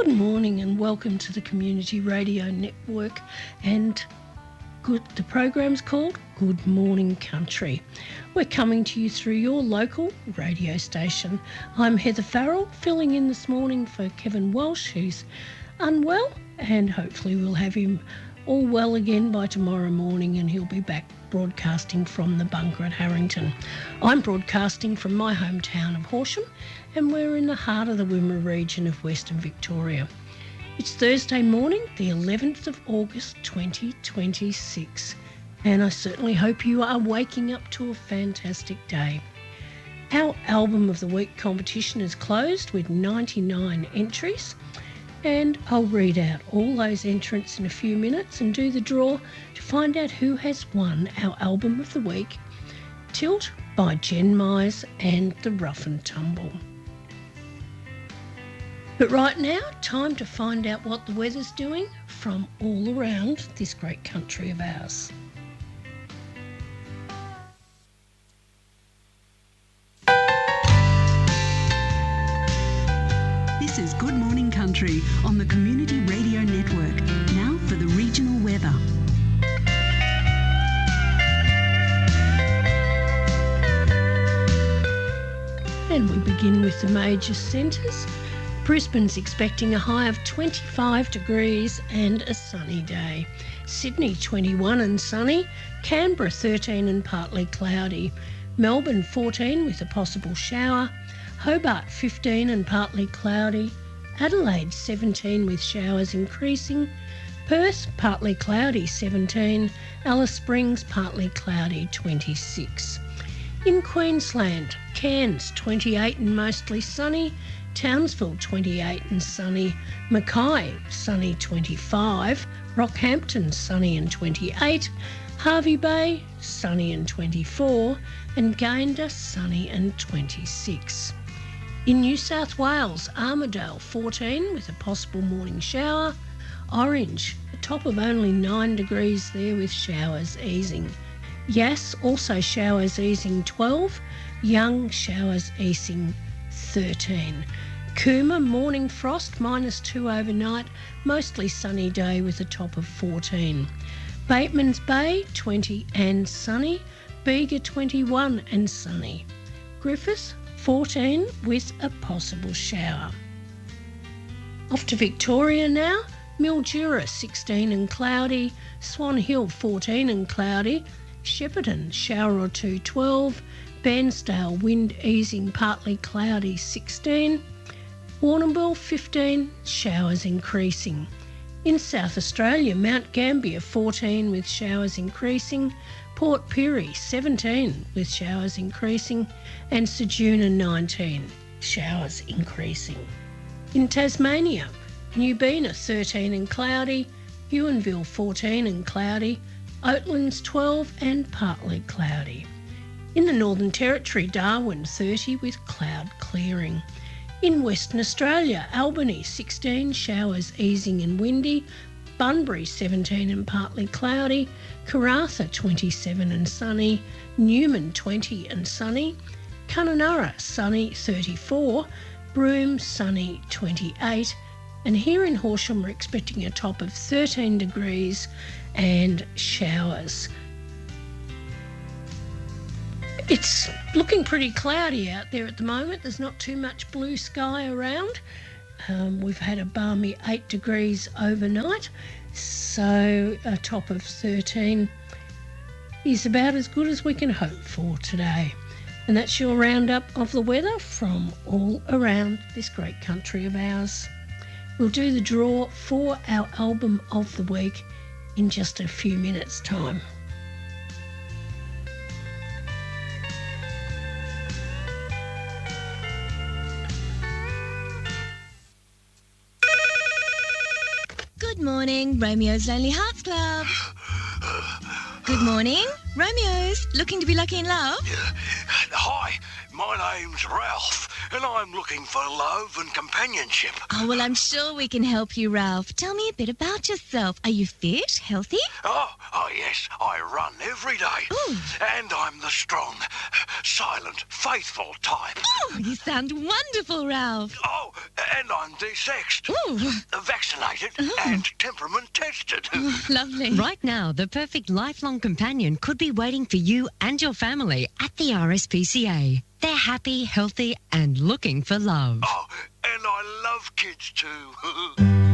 Good morning and welcome to the Community Radio Network, and the program's called Good Morning Country. We're coming to you through your local radio station. I'm Heather Farrell, filling in this morning for Kevin Walsh, who's unwell, and hopefully we'll have him all well again by tomorrow morning and he'll be back broadcasting from the bunker at Harrington. I'm broadcasting from my hometown of Horsham, and we're in the heart of the Wimmera region of Western Victoria. It's Thursday morning, the 11th of August 2026, and I certainly hope you are waking up to a fantastic day. Our Album of the Week competition is closed with 99 entries, and I'll read out all those entrants in a few minutes and do the draw to find out who has won our Album of the Week, Tilt by Jen Mize and the Rough and Tumble. But right now, time to find out what the weather's doing from all around this great country of ours. This is Good Morning Country on the Community Radio Network. Now for the regional weather. And we begin with the major centres. Brisbane's expecting a high of 25 degrees and a sunny day. Sydney 21 and sunny. Canberra 13 and partly cloudy. Melbourne 14 with a possible shower. Hobart 15 and partly cloudy. Adelaide 17 with showers increasing. Perth partly cloudy 17. Alice Springs partly cloudy 26. In Queensland, Cairns 28 and mostly sunny. Townsville 28 and sunny. Mackay sunny 25. Rockhampton sunny and 28. Hervey Bay sunny and 24. And Gayndah sunny and 26. In New South Wales, Armidale 14 with a possible morning shower. Orange, a top of only 9 degrees there with showers easing. Yass also showers easing 12. Young showers easing 13. Cooma morning frost -2 overnight, mostly sunny day with a top of 14. Batemans Bay 20 and sunny. Bega 21 and sunny. Griffith 14 with a possible shower. Off to Victoria now. Mildura 16 and cloudy. Swan Hill 14 and cloudy. Shepparton shower or two 12. Bairnsdale wind easing partly cloudy 16. Warrnambool 15, showers increasing. In South Australia, Mount Gambier 14 with showers increasing. Port Pirie 17 with showers increasing, and Ceduna 19, showers increasing. In Tasmania, Newbena 13 and cloudy, Huonville 14 and cloudy, Oatlands 12 and partly cloudy. In the Northern Territory, Darwin 30 with cloud clearing. In Western Australia, Albany 16, showers easing and windy, Bunbury 17 and partly cloudy, Karratha 27 and sunny, Newman 20 and sunny, Kununurra sunny 34, Broome sunny 28, and here in Horsham we're expecting a top of 13 degrees and showers. It's looking pretty cloudy out there at the moment. There's not too much blue sky around. We've had a balmy 8 degrees overnight, so a top of 13 is about as good as we can hope for today. And that's your roundup of the weather from all around this great country of ours. We'll do the draw for our Album of the Week in just a few minutes' time. Good morning, Romeo's Lonely Hearts Club. Good morning, Romeo's. Looking to be lucky in love? Hi, my name's Ralph, and I'm looking for love and companionship. Oh, well, I'm sure we can help you, Ralph. Tell me a bit about yourself. Are you fit, healthy? Oh, yes, I run every day. Ooh. And I'm the strong, silent, faithful type. Oh, you sound wonderful, Ralph. Oh, And I'm desexed, Ooh, vaccinated and temperament tested. lovely. Right now, the perfect lifelong companion could be waiting for you and your family at the RSPCA. They're happy, healthy and looking for love. Oh, and I love kids too.